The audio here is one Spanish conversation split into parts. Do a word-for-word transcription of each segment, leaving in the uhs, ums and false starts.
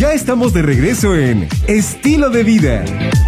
Ya estamos de regreso en Estilo de Vida.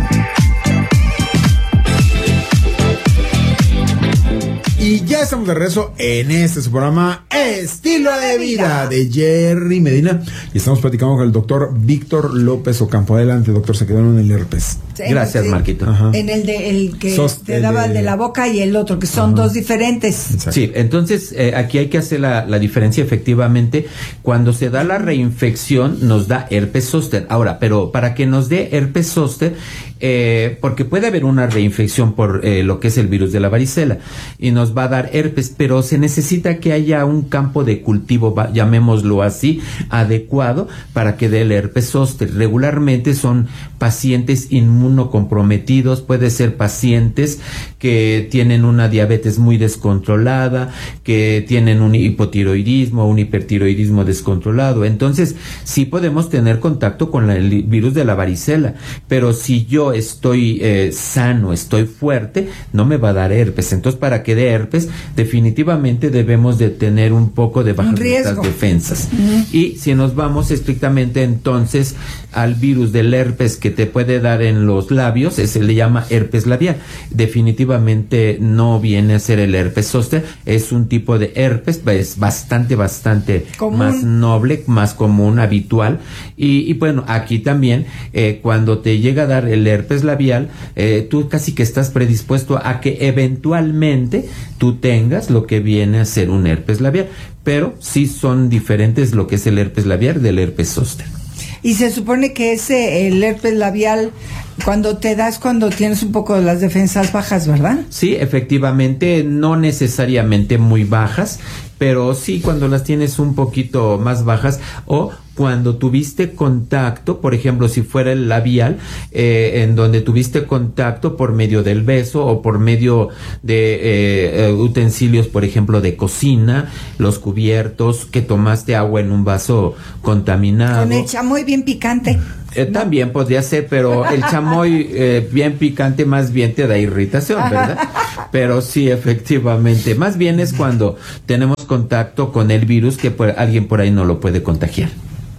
Y ya estamos de regreso en este su programa Estilo de Vida de Jerry Medina. Y estamos platicando con el doctor Víctor López Ocampo. Adelante, doctor, se quedaron en el herpes. Sí, Gracias, sí. Marquito. Ajá. En el de el que Sos- te el daba de- el de la boca y el otro, que son Ajá. dos diferentes. Exacto. Sí, entonces eh, aquí hay que hacer la, la diferencia efectivamente. Cuando se da la reinfección nos da herpes zóster. Ahora, pero para que nos dé herpes zóster, eh, porque puede haber una reinfección por eh, lo que es el virus de la varicela y nos va a dar herpes, pero se necesita que haya un campo de cultivo, va- llamémoslo así, adecuado para que dé el herpes zóster. Regularmente son pacientes inmunocomprometidos, puede ser pacientes que tienen una diabetes muy descontrolada, que tienen un hipotiroidismo, un hipertiroidismo descontrolado. Entonces, sí podemos tener contacto con la- el virus de la varicela, pero si yo estoy eh, sano, estoy fuerte, no me va a dar herpes. Entonces, para que dé herpes, definitivamente debemos de tener un poco de bajas riesgo. nuestras defensas. Y si nos vamos estrictamente entonces al virus del herpes que te puede dar en los labios, se le llama herpes labial. Definitivamente no viene a ser el herpes zóster, es un tipo de herpes, es bastante, bastante Común. más noble, más común, habitual. Y, y bueno, aquí también, eh, cuando te llega a dar el herpes labial, eh, tú casi que estás predispuesto a que eventualmente tú tengas lo que viene a ser un herpes labial, pero sí son diferentes lo que es el herpes labial del herpes zóster. Y se supone que ese, el herpes labial, cuando te das, cuando tienes un poco de las defensas bajas, ¿verdad? Sí, efectivamente, no necesariamente muy bajas, pero sí cuando las tienes un poquito más bajas o cuando tuviste contacto, por ejemplo, si fuera el labial, eh, en donde tuviste contacto por medio del beso o por medio de eh, eh, utensilios, por ejemplo, de cocina, los cubiertos, que tomaste agua en un vaso contaminado. Con el chamoy bien picante. Eh, También podría ser, pero el chamoy eh, bien picante más bien te da irritación, ¿verdad? Pero sí, efectivamente. Más bien es cuando tenemos contacto con el virus que por, alguien por ahí no lo puede contagiar.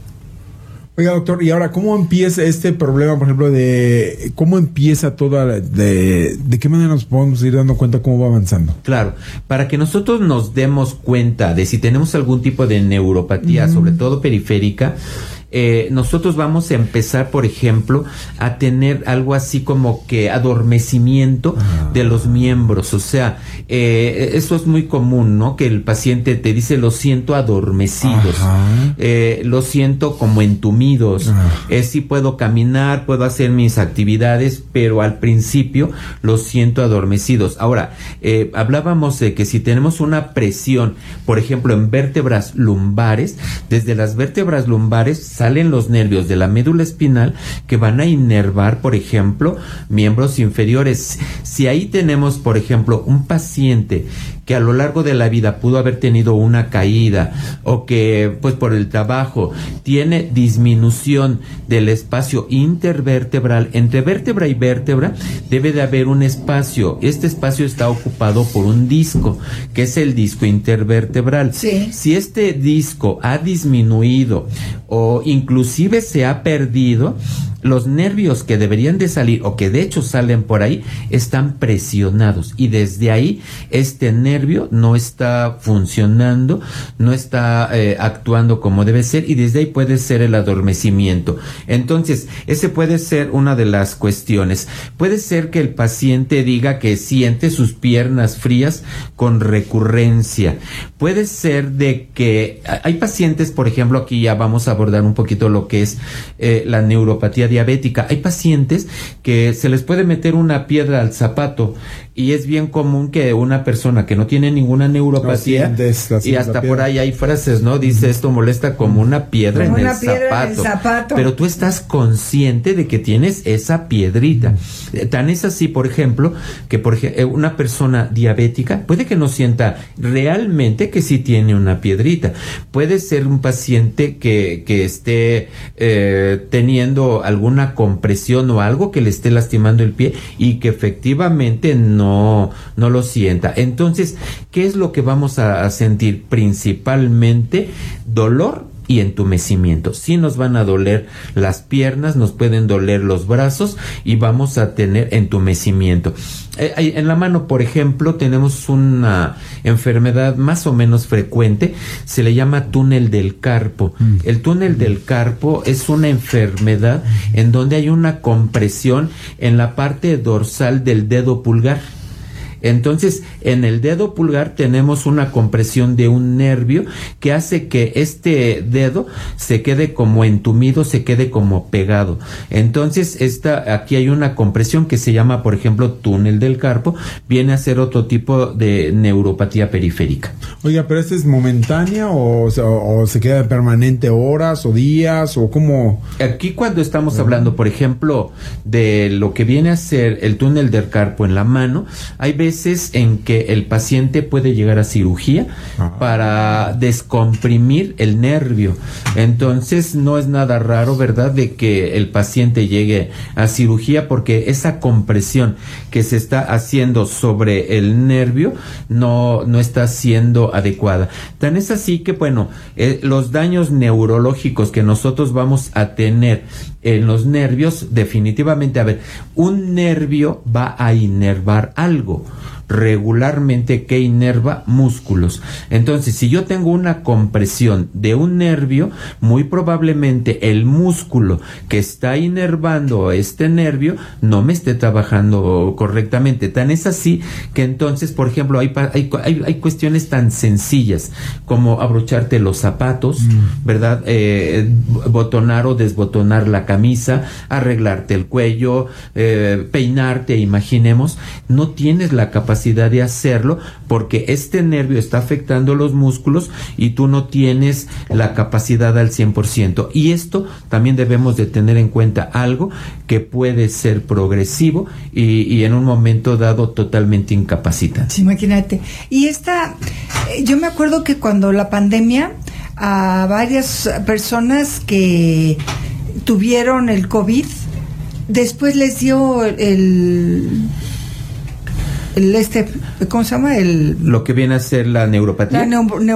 Oiga, doctor, y ahora, ¿cómo empieza este problema, por ejemplo, de cómo empieza toda, la- de, de qué manera nos podemos ir dando cuenta cómo va avanzando? Claro, para que nosotros nos demos cuenta de si tenemos algún tipo de neuropatía, Mm. sobre todo periférica, eh, nosotros vamos a empezar, por ejemplo, a tener algo así como que adormecimiento Ah. de los miembros. O sea, eh, eso es muy común, ¿no? Que el paciente te dice, lo siento adormecidos, Ajá. eh, lo siento como entumidos, Ah. eh, sí puedo caminar, puedo hacer mis actividades, pero al principio los siento adormecidos. Ahora, eh, hablábamos de que si tenemos una presión, por ejemplo, en vértebras lumbares, desde las vértebras lumbares salen los nervios de la médula espinal que van a inervar, por ejemplo, miembros inferiores. Si ahí tenemos, por ejemplo, un paciente que a lo largo de la vida pudo haber tenido una caída o que pues por el trabajo tiene disminución del espacio intervertebral, entre vértebra y vértebra debe de haber un espacio. Este espacio está ocupado por un disco, que es el disco intervertebral. Sí. Si este disco ha disminuido o inclusive se ha perdido, los nervios que deberían de salir o que de hecho salen por ahí están presionados y desde ahí este nervio no está funcionando, no está eh, actuando como debe ser y desde ahí puede ser el adormecimiento. Entonces, ese puede ser una de las cuestiones. Puede ser que el paciente diga que siente sus piernas frías con recurrencia. Puede ser de que hay pacientes, por ejemplo, aquí ya vamos a abordar un poquito lo que es eh, la neuropatía diabética. Hay pacientes que se les puede meter una piedra al zapato y es bien común que una persona que no tiene ninguna neuropatía, No sientes, la y sientes hasta la por piedra. ahí hay frases, ¿no? Dice, esto molesta como una piedra, Como en, una el piedra en zapato. el zapato. Pero tú estás consciente de que tienes esa piedrita. Eh, Tan es así, por ejemplo, que por ej- eh, una persona diabética puede que no sienta realmente que sí tiene una piedrita. Puede ser un paciente que, que esté eh, teniendo alguna compresión o algo que le esté lastimando el pie y que efectivamente no, no lo sienta. Entonces, ¿qué es lo que vamos a, a sentir? Principalmente dolor y entumecimiento. Sí nos van a doler las piernas, nos pueden doler los brazos y vamos a tener entumecimiento. Eh, en la mano, por ejemplo, tenemos una enfermedad más o menos frecuente, se le llama túnel del carpo. Mm. El túnel del carpo es una enfermedad en donde hay una compresión en la parte dorsal del dedo pulgar. Entonces, en el dedo pulgar tenemos una compresión de un nervio que hace que este dedo se quede como entumido, se quede como pegado. Entonces, esta, aquí hay una compresión que se llama, por ejemplo, túnel del carpo, viene a ser otro tipo de neuropatía periférica. Oiga, pero ¿esta es momentánea o, o, o se queda permanente horas o días o cómo? Aquí cuando estamos uh-huh. hablando, por ejemplo, de lo que viene a ser el túnel del carpo en la mano, hay veces en que el paciente puede llegar a cirugía ah. para descomprimir el nervio. Entonces no es nada raro, ¿verdad?, de que el paciente llegue a cirugía porque esa compresión que se está haciendo sobre el nervio no, no está siendo adecuada. Tan es así que, bueno, eh, los daños neurológicos que nosotros vamos a tener en los nervios, definitivamente, a ver, un nervio va a inervar algo. Regularmente, que inerva músculos. Entonces, si yo tengo una compresión de un nervio, muy probablemente el músculo que está inervando este nervio no me esté trabajando correctamente. Tan es así que entonces, por ejemplo, hay, hay, hay, hay cuestiones tan sencillas como abrocharte los zapatos, mm. ¿verdad? Eh, botonar o desbotonar la camisa, arreglarte el cuello, eh, peinarte, imaginemos, no tienes la capacidad de hacerlo porque este nervio está afectando los músculos y tú no tienes la capacidad al cien por ciento. Y esto también debemos de tener en cuenta, algo que puede ser progresivo y, y en un momento dado totalmente incapacitante. Sí, imagínate. Y esta, yo me acuerdo que cuando la pandemia, a varias personas que tuvieron el COVID, después les dio el... el este, ¿cómo se llama? El lo que viene a ser la neuropatía. La neu-